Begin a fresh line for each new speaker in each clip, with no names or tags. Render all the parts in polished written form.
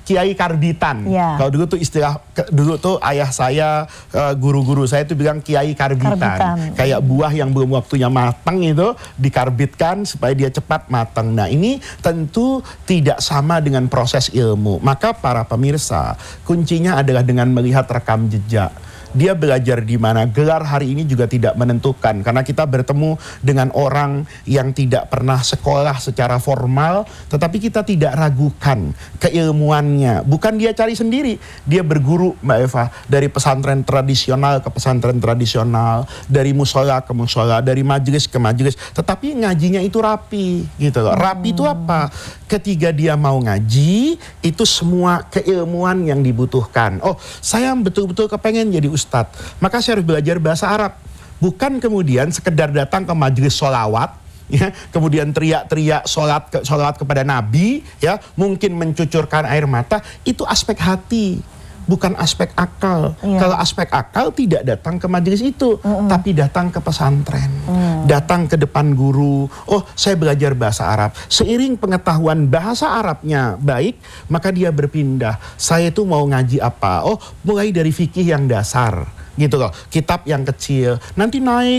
kiai karbitan. Kalau dulu tuh istilah, dulu tuh ayah saya, guru-guru saya itu bilang kiai karbitan. Kayak buah yang belum waktunya matang itu dikarbitkan supaya dia cepat matang. Nah ini tentu tidak sama dengan proses ilmu. Maka para pemirsa, kuncinya adalah dengan melihat rekam jejak. Dia belajar di mana. Gelar hari ini juga tidak menentukan, karena kita bertemu dengan orang yang tidak pernah sekolah secara formal, tetapi kita tidak ragukan keilmuannya. Bukan dia cari sendiri, dia berguru, Mbak Eva, dari pesantren tradisional ke pesantren tradisional, dari musola ke musola, dari majelis ke majelis, tetapi ngajinya itu rapi gitu loh. Rapi itu apa? Ketika dia mau ngaji, itu semua keilmuan yang dibutuhkan. Oh, saya betul-betul kepengen jadi ustadz, maka saya harus belajar bahasa Arab. Bukan kemudian sekedar datang ke majelis sholawat, ya, kemudian teriak-teriak sholawat kepada Nabi, ya, mungkin mencucurkan air mata. Itu aspek hati, bukan aspek akal. Kalau aspek akal tidak datang ke majelis itu, tapi datang ke pesantren, datang ke depan guru. Oh, saya belajar bahasa Arab. Seiring pengetahuan bahasa Arabnya baik, maka dia berpindah. Saya itu mau ngaji apa? Oh, mulai dari fikih yang dasar, gitu loh, kitab yang kecil, nanti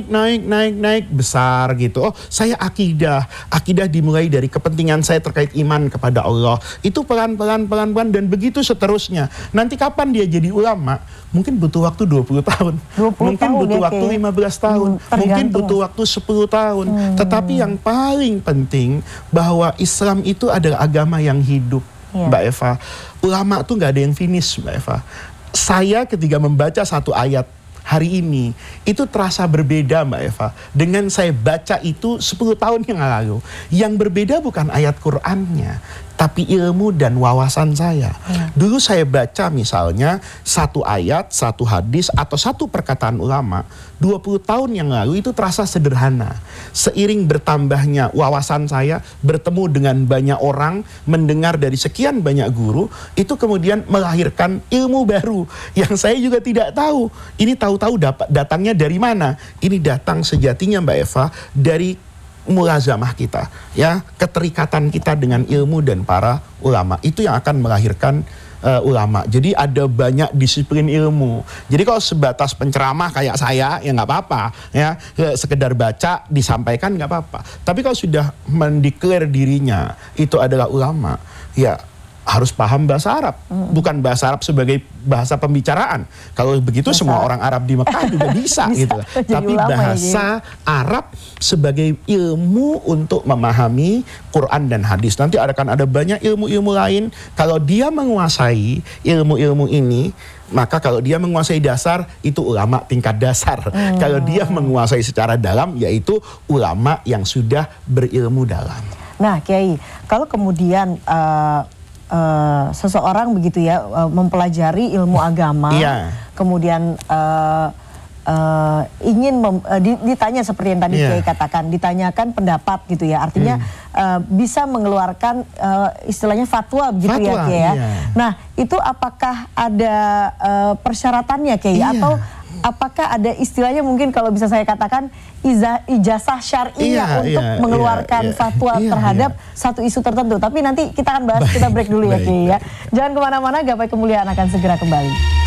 naik besar gitu. Oh, saya akidah dimulai dari kepentingan saya terkait iman kepada Allah, itu pelan-pelan dan begitu seterusnya. Nanti kapan dia jadi ulama? Mungkin butuh waktu 20 tahun, mungkin butuh waktu 15 tahun, mungkin butuh waktu 10 tahun. Tetapi yang paling penting bahwa Islam itu adalah agama yang hidup, Mbak Eva. Ulama tuh nggak ada yang finish, Mbak Eva. Saya ketika membaca satu ayat hari ini, itu terasa berbeda, Mbak Eva, dengan saya baca itu 10 tahun yang lalu. Yang berbeda bukan ayat Qur'annya, tapi ilmu dan wawasan saya. Dulu saya baca misalnya satu ayat, satu hadis, atau satu perkataan ulama, 20 tahun yang lalu itu terasa sederhana. Seiring bertambahnya wawasan saya, bertemu dengan banyak orang, mendengar dari sekian banyak guru, itu kemudian melahirkan ilmu baru yang saya juga tidak tahu. Ini tahu-tahu datangnya dari mana? Ini datang sejatinya, Mbak Eva, dari mulazamah kita, ya, keterikatan kita dengan ilmu dan para ulama. Itu yang akan melahirkan ulama. Jadi ada banyak disiplin ilmu. Jadi kalau sebatas penceramah kayak saya, ya nggak apa-apa, ya, sekedar baca disampaikan nggak apa-apa. Tapi kalau sudah mendeklar dirinya itu adalah ulama, ya harus paham bahasa Arab, bukan bahasa Arab sebagai bahasa pembicaraan. Kalau begitu semua orang Arab di Mekah juga bisa gitu. Tapi bahasa Arab sebagai ilmu untuk memahami Quran dan hadis. Nanti akan ada banyak ilmu-ilmu lain. Kalau dia menguasai ilmu-ilmu ini, maka kalau dia menguasai dasar, itu ulama tingkat dasar. Kalau dia menguasai secara dalam, yaitu ulama yang sudah berilmu dalam.
Nah, Kiai, kalau kemudian seseorang begitu ya mempelajari ilmu agama, kemudian ingin ditanya seperti yang tadi Kiai katakan, ditanyakan pendapat gitu ya, artinya bisa mengeluarkan istilahnya fatwa begitu ya Kiai ya. Nah, itu apakah ada persyaratannya Kiai, atau apakah ada istilahnya, mungkin kalau bisa saya katakan ijazah syar'iyah untuk mengeluarkan fatwa terhadap satu isu tertentu. Tapi nanti kita akan bahas, kita break dulu ya Kiai ya. Jangan kemana-mana, Gapai Kemuliaan akan segera kembali.